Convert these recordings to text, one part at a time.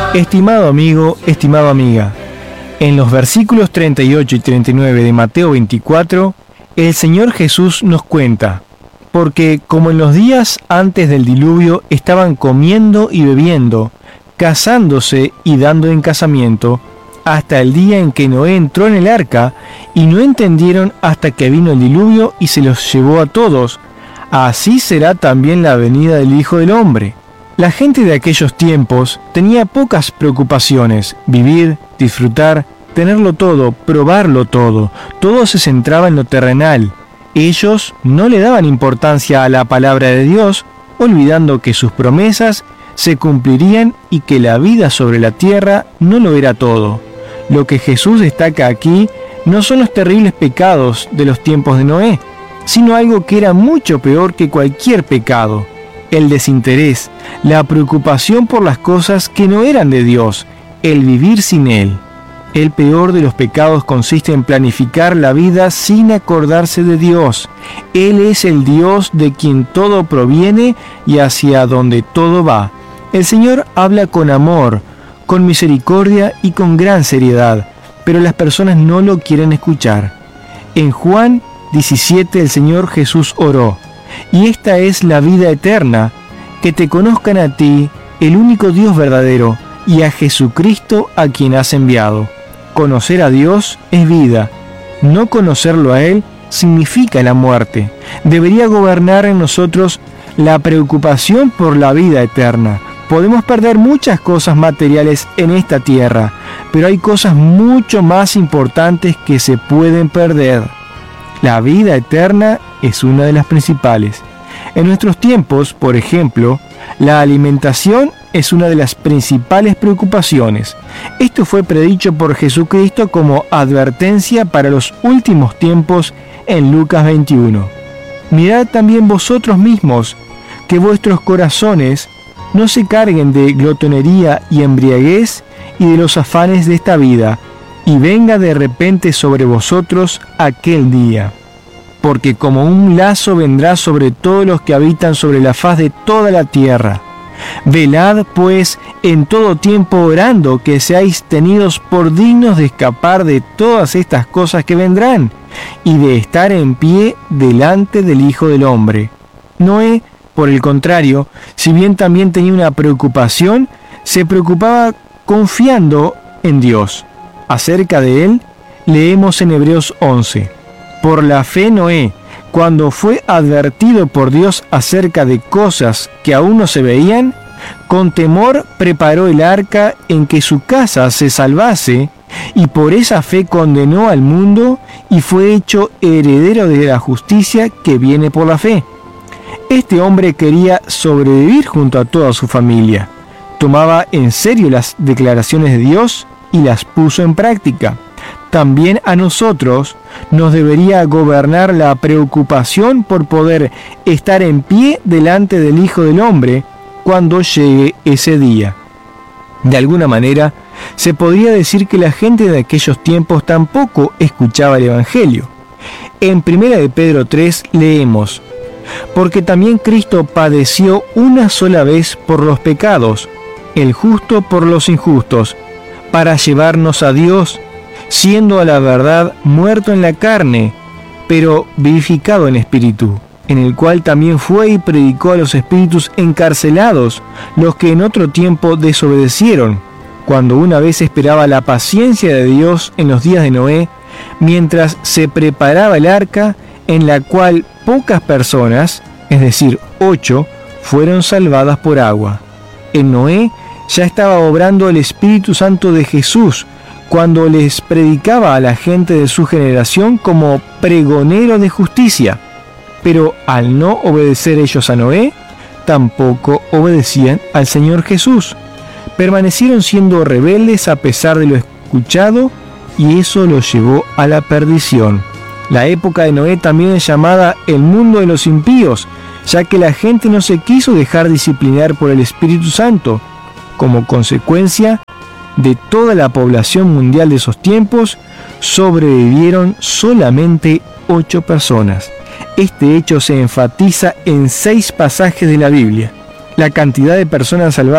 Estimado amigo, estimada amiga, en los versículos 38 y 39 de Mateo 24, el Señor Jesús nos cuenta: porque como en los días antes del diluvio estaban comiendo y bebiendo, casándose y dando en casamiento, hasta el día en que Noé entró en el arca, y no entendieron hasta que vino el diluvio y se los llevó a todos, así será también la venida del Hijo del Hombre. La gente de aquellos tiempos tenía pocas preocupaciones: vivir, disfrutar, tenerlo todo, probarlo todo. Todo se centraba en lo terrenal. Ellos no le daban importancia a la palabra de Dios, olvidando que sus promesas se cumplirían y que la vida sobre la tierra no lo era todo. Lo que Jesús destaca aquí no son los terribles pecados de los tiempos de Noé, sino algo que era mucho peor que cualquier pecado: el desinterés, la preocupación por las cosas que no eran de Dios, el vivir sin Él. El peor de los pecados consiste en planificar la vida sin acordarse de Dios. Él es el Dios de quien todo proviene y hacia donde todo va. El Señor habla con amor, con misericordia y con gran seriedad, pero las personas no lo quieren escuchar. En Juan 17 el Señor Jesús oró: y esta es la vida eterna, que te conozcan a ti, el único Dios verdadero, y a Jesucristo a quien has enviado. Conocer a Dios es vida. No conocerlo a Él significa la muerte. Debería gobernar en nosotros la preocupación por la vida eterna. Podemos perder muchas cosas materiales en esta tierra, pero hay cosas mucho más importantes que se pueden perder. La vida eterna es una de las principales. En nuestros tiempos, por ejemplo, la alimentación es una de las principales preocupaciones. Esto fue predicho por Jesucristo como advertencia para los últimos tiempos en Lucas 21. Mirad también vosotros mismos, que vuestros corazones no se carguen de glotonería y embriaguez y de los afanes de esta vida, y venga de repente sobre vosotros aquel día. Porque como un lazo vendrá sobre todos los que habitan sobre la faz de toda la tierra. Velad, pues, en todo tiempo orando, que seáis tenidos por dignos de escapar de todas estas cosas que vendrán, y de estar en pie delante del Hijo del Hombre. Noé, por el contrario, si bien también tenía una preocupación, se preocupaba confiando en Dios. Acerca de él, leemos en Hebreos 11. Por la fe Noé, cuando fue advertido por Dios acerca de cosas que aún no se veían, con temor preparó el arca en que su casa se salvase, y por esa fe condenó al mundo y fue hecho heredero de la justicia que viene por la fe. Este hombre quería sobrevivir junto a toda su familia. Tomaba en serio las declaraciones de Dios y las puso en práctica. También a nosotros nos debería gobernar la preocupación por poder estar en pie delante del Hijo del Hombre cuando llegue ese día. De alguna manera, se podría decir que la gente de aquellos tiempos tampoco escuchaba el Evangelio. En 1 de Pedro 3 leemos: porque también Cristo padeció una sola vez por los pecados, el justo por los injustos, para llevarnos a Dios, siendo a la verdad muerto en la carne, pero vivificado en espíritu, en el cual también fue y predicó a los espíritus encarcelados, los que en otro tiempo desobedecieron, cuando una vez esperaba la paciencia de Dios en los días de Noé, mientras se preparaba el arca, en la cual pocas personas, es decir, 8, fueron salvadas por agua. En Noé ya estaba obrando el Espíritu Santo de Jesús, cuando les predicaba a la gente de su generación como pregonero de justicia. Pero al no obedecer ellos a Noé, tampoco obedecían al Señor Jesús. Permanecieron siendo rebeldes a pesar de lo escuchado, y eso los llevó a la perdición. La época de Noé también es llamada el mundo de los impíos, ya que la gente no se quiso dejar disciplinar por el Espíritu Santo. Como consecuencia de toda la población mundial de esos tiempos, sobrevivieron solamente 8 personas. Este hecho se enfatiza en 6 pasajes de la Biblia. La cantidad de personas salvadas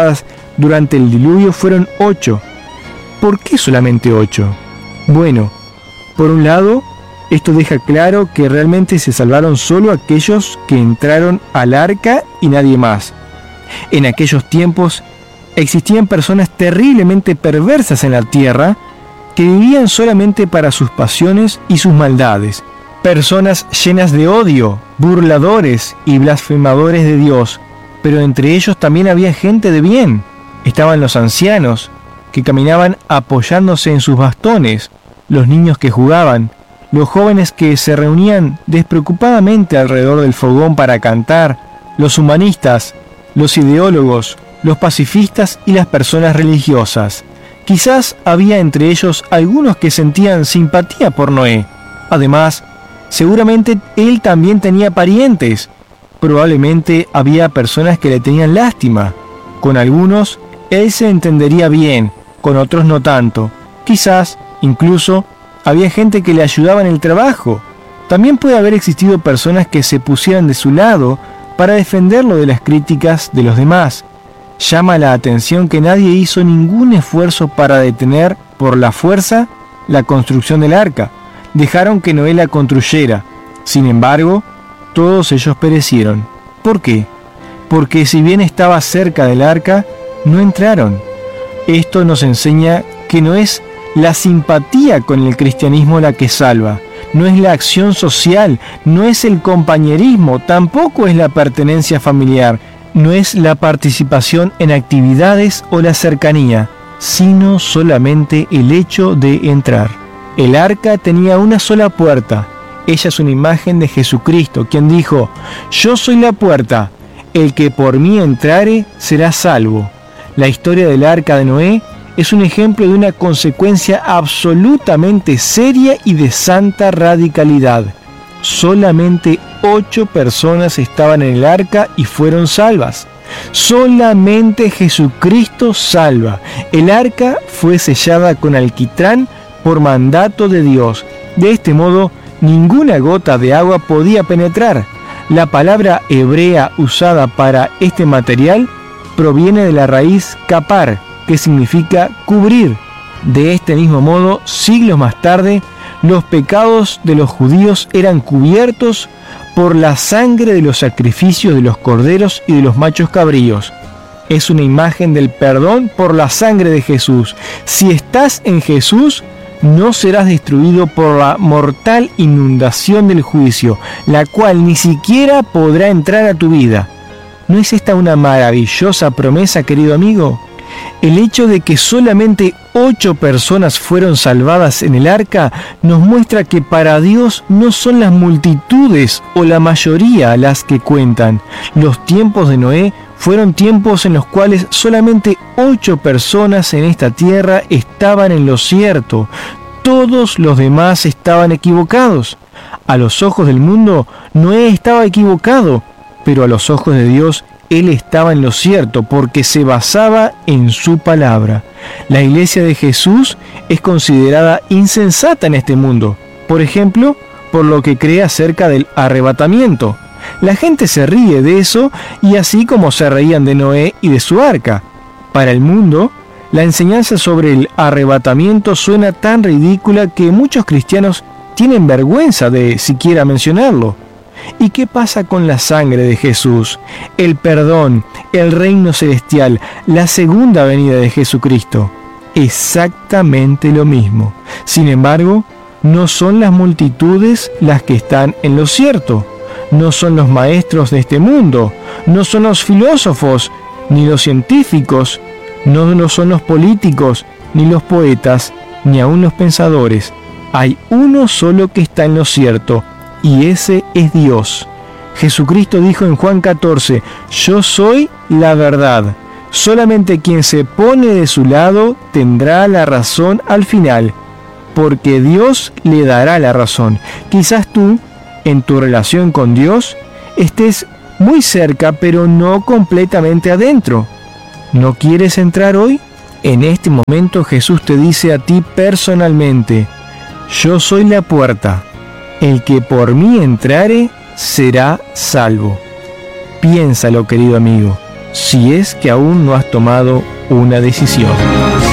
durante el diluvio fueron 8. ¿Por qué solamente 8? Bueno, por un lado, esto deja claro que realmente se salvaron solo aquellos que entraron al arca y nadie más. En aquellos tiempos existían personas terriblemente perversas en la tierra que vivían solamente para sus pasiones y sus maldades. Personas llenas de odio, burladores y blasfemadores de Dios, pero entre ellos también había gente de bien. Estaban los ancianos, que caminaban apoyándose en sus bastones, los niños que jugaban, los jóvenes que se reunían despreocupadamente alrededor del fogón para cantar, los humanistas, los ideólogos, los pacifistas y las personas religiosas. Quizás había entre ellos algunos que sentían simpatía por Noé. Además, seguramente él también tenía parientes. Probablemente había personas que le tenían lástima. Con algunos, él se entendería bien, con otros no tanto. Quizás, incluso, había gente que le ayudaba en el trabajo. También puede haber existido personas que se pusieran de su lado para defenderlo de las críticas de los demás. Llama la atención que nadie hizo ningún esfuerzo para detener por la fuerza la construcción del arca. Dejaron que Noé la construyera. Sin embargo, todos ellos perecieron. ¿Por qué? Porque si bien estaba cerca del arca, no entraron. Esto nos enseña que no es la simpatía con el cristianismo la que salva, no es la acción social, no es el compañerismo, tampoco es la pertenencia familiar, no es la participación en actividades o la cercanía, sino solamente el hecho de entrar. El arca tenía una sola puerta. Ella es una imagen de Jesucristo, quien dijo: «Yo soy la puerta, el que por mí entrare será salvo». La historia del arca de Noé es un ejemplo de una consecuencia absolutamente seria y de santa radicalidad. Solamente 8 personas estaban en el arca y fueron salvas. Solamente Jesucristo salva. El arca fue sellada con alquitrán por mandato de Dios. De este modo, ninguna gota de agua podía penetrar. La palabra hebrea usada para este material proviene de la raíz kapar, que significa cubrir. De este mismo modo, siglos más tarde, los pecados de los judíos eran cubiertos por la sangre de los sacrificios de los corderos y de los machos cabríos. Es una imagen del perdón por la sangre de Jesús. Si estás en Jesús, no serás destruido por la mortal inundación del juicio, la cual ni siquiera podrá entrar a tu vida. ¿No es esta una maravillosa promesa, querido amigo? El hecho de que solamente 8 personas fueron salvadas en el arca nos muestra que para Dios no son las multitudes o la mayoría las que cuentan. Los tiempos de Noé fueron tiempos en los cuales solamente 8 personas en esta tierra estaban en lo cierto. Todos los demás estaban equivocados. A los ojos del mundo, Noé estaba equivocado, pero a los ojos de Dios, él estaba en lo cierto porque se basaba en su palabra. La iglesia de Jesús es considerada insensata en este mundo, por ejemplo, por lo que cree acerca del arrebatamiento. La gente se ríe de eso, y así como se reían de Noé y de su arca. Para el mundo, la enseñanza sobre el arrebatamiento suena tan ridícula que muchos cristianos tienen vergüenza de siquiera mencionarlo. ¿Y qué pasa con la sangre de Jesús, el perdón, el reino celestial, la segunda venida de Jesucristo? Exactamente lo mismo. Sin embargo, no son las multitudes las que están en lo cierto. No son los maestros de este mundo, no son los filósofos, ni los científicos, no son los políticos, ni los poetas, ni aun los pensadores. Hay uno solo que está en lo cierto, y ese es Dios. Jesucristo dijo en Juan 14, «Yo soy la verdad. Solamente quien se pone de su lado tendrá la razón al final, porque Dios le dará la razón». Quizás tú, en tu relación con Dios, estés muy cerca, pero no completamente adentro. ¿No quieres entrar hoy? En este momento Jesús te dice a ti personalmente, «Yo soy la puerta. El que por mí entrare será salvo». Piénsalo, querido amigo. si es que aún no has tomado una decisión.